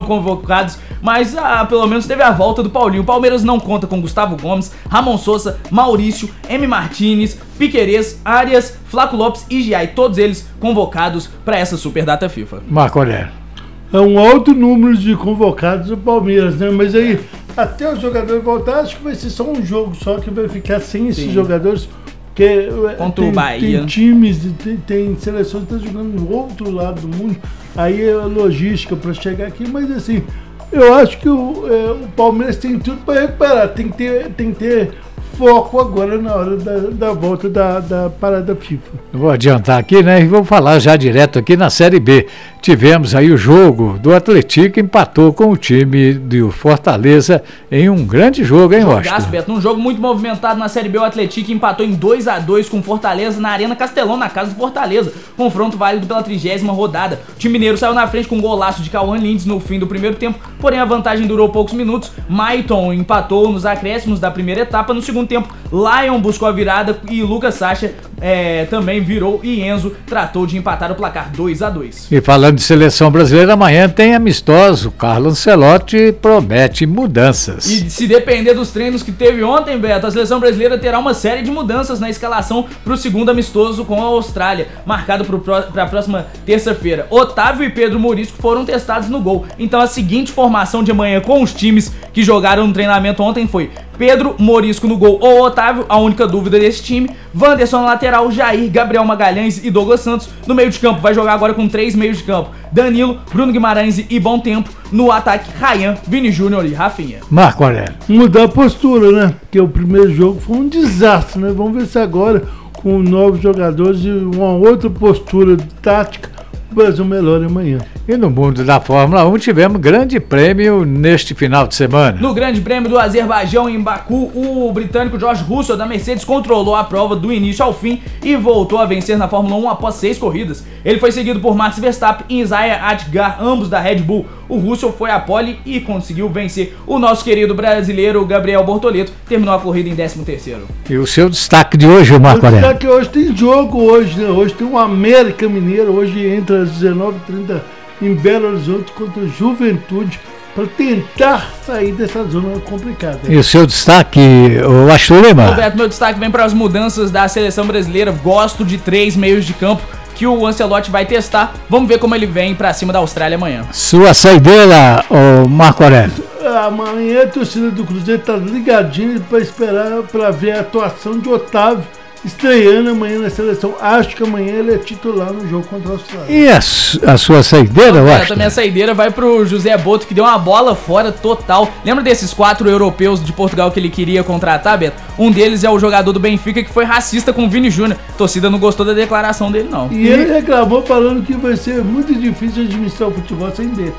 convocados, mas pelo menos teve a volta do Paulinho. O Palmeiras não conta com Gustavo Gomes, Ramon Sousa, Maurício, M. Martínez, Piquerez, Arias, Flaco Lopes e Giai, todos eles convocados para essa super data FIFA. Marco Aurélio. É um alto número de convocados do Palmeiras, né? Mas aí, até os jogadores voltar, acho que vai ser só um jogo só que vai ficar sem esses jogadores. Porque contra o Bahia. Tem times, tem seleções que estão jogando no outro lado do mundo. Aí é logística para chegar aqui, mas assim, eu acho que o Palmeiras tem tudo para recuperar. Tem que ter foco agora na hora da volta da parada FIFA. Eu vou adiantar aqui, né? E vou falar já direto aqui na Série B. Tivemos aí o jogo do Atlético, empatou com o time do Fortaleza em um grande jogo, hein, Washington? Beto, num jogo muito movimentado na Série B, o Atlético empatou em 2-2 com o Fortaleza na Arena Castelão, na casa do Fortaleza. Confronto válido pela 30ª rodada. O time mineiro saiu na frente com um golaço de Cauã Lindes no fim do primeiro tempo, porém a vantagem durou poucos minutos. Maiton empatou nos acréscimos da primeira etapa. No segundo tempo, Lion buscou a virada e Lucas Sacha também virou e Enzo tratou de empatar o placar 2-2. E falando de seleção brasileira, amanhã tem amistoso. Carlo Ancelotti promete mudanças. E se depender dos treinos que teve ontem, Beto, a seleção brasileira terá uma série de mudanças na escalação para o segundo amistoso com a Austrália, marcado para a próxima terça-feira. Otávio e Pedro Morisco foram testados no gol. Então a seguinte formação de amanhã com os times que jogaram no treinamento ontem foi Pedro, Morisco no gol ou Otávio, a única dúvida desse time. Wanderson na lateral, Jair, Gabriel Magalhães e Douglas Santos. No meio de campo, vai jogar agora com 3 meios de campo: Danilo, Bruno Guimarães e Bom Tempo. No ataque, Ryan, Vini Júnior e Rafinha. Marco Aurélio. Mudar a postura, né? Porque o primeiro jogo foi um desastre, né? Vamos ver se agora, com novos jogadores e uma outra postura tática, o Brasil melhora amanhã. E no mundo da Fórmula 1 tivemos grande prêmio neste final de semana. No grande prêmio do Azerbaijão em Baku, o britânico George Russell da Mercedes controlou a prova do início ao fim e voltou a vencer na Fórmula 1 após 6 corridas. Ele foi seguido por Max Verstappen e Isaiah Adgar, ambos da Red Bull. O Russell foi à pole e conseguiu vencer. O nosso querido brasileiro Gabriel Bortoleto terminou a corrida em 13º. E o seu destaque de hoje, Marco Aurélio? O destaque hoje tem jogo hoje, né? Hoje tem um América Mineiro, hoje entra às 19h30 em Belo Horizonte contra o Juventude, para tentar sair dessa zona complicada. E o seu destaque, o Astor Lema? Roberto, meu destaque vem para as mudanças da seleção brasileira. Gosto de 3 meios de campo que o Ancelotti vai testar. Vamos ver como ele vem para cima da Austrália amanhã. Sua saideira, o Marco Aurélio? Amanhã a torcida do Cruzeiro está ligadinha para esperar para ver a atuação de Otávio, estreando amanhã na seleção. Acho que amanhã ele é titular no jogo contra a Austrália. E a sua saideira, eu acho? Também a saideira vai pro José Boto, que deu uma bola fora total. Lembra desses 4 europeus de Portugal que ele queria contratar, Beto? Um deles é o jogador do Benfica que foi racista com o Vini Júnior. A torcida não gostou da declaração dele, não. E ele reclamou falando que vai ser muito difícil administrar o futebol sem Bet.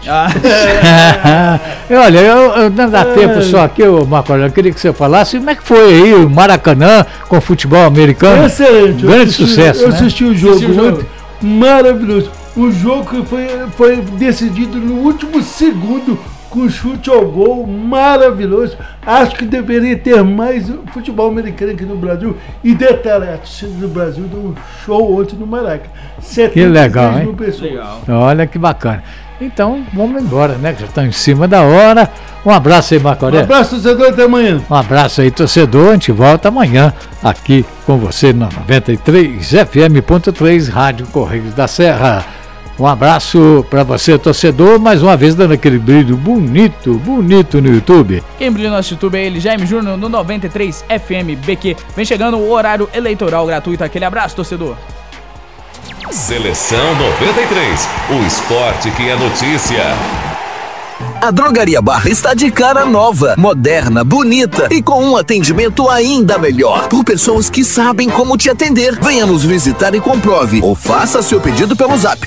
Olha, eu não dá tempo só aqui, Marco Aurélio, eu queria que você falasse como é que foi aí o Maracanã com o futebol americano. Excelente. Grande sucesso, Eu né? assisti o jogo ontem, maravilhoso. O jogo que foi decidido no último segundo com chute ao gol, maravilhoso. Acho que deveria ter mais futebol americano aqui no Brasil. E detalhe, a torcida do Brasil deu um show ontem no Maracanã. Que legal, hein? Legal. Olha que bacana. Então, vamos embora, né? Que já estão em cima da hora. Um abraço aí, Marco Aurélio. Um abraço, torcedor, até amanhã. Um abraço aí, torcedor. A gente volta amanhã aqui com você na 93 FM.3, Rádio Correios da Serra. Um abraço para você, torcedor, mais uma vez dando aquele brilho bonito no YouTube. Quem brilha no nosso YouTube é ele, Jaime Júnior, no 93 FM BQ. Vem chegando o horário eleitoral gratuito. Aquele abraço, torcedor. Seleção 93, o esporte que é notícia. A Drogaria Barra está de cara nova, moderna, bonita e com um atendimento ainda melhor. Por pessoas que sabem como te atender. Venha nos visitar e comprove. Ou faça seu pedido pelo zap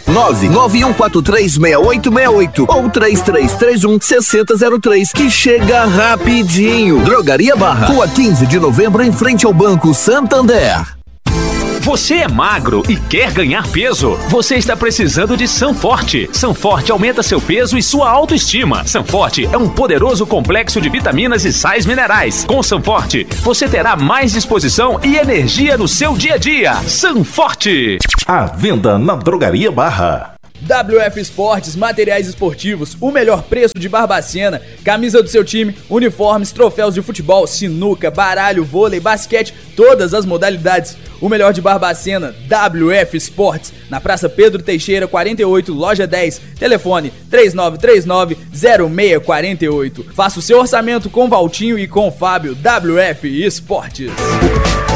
991436868 ou 3331-6003, que chega rapidinho. Drogaria Barra, Rua 15 de Novembro, em frente ao Banco Santander. Você é magro e quer ganhar peso? Você está precisando de Sanforte. Sanforte aumenta seu peso e sua autoestima. Sanforte é um poderoso complexo de vitaminas e sais minerais. Com Sanforte, você terá mais disposição e energia no seu dia a dia. Sanforte! À venda na Drogaria Barra. WF Esportes, materiais esportivos, o melhor preço de Barbacena, camisa do seu time, uniformes, troféus de futebol, sinuca, baralho, vôlei, basquete, todas as modalidades. O melhor de Barbacena, WF Esportes, na Praça Pedro Teixeira, 48, loja 10, telefone 3939-0648. Faça o seu orçamento com Valtinho e com Fábio, WF Esportes.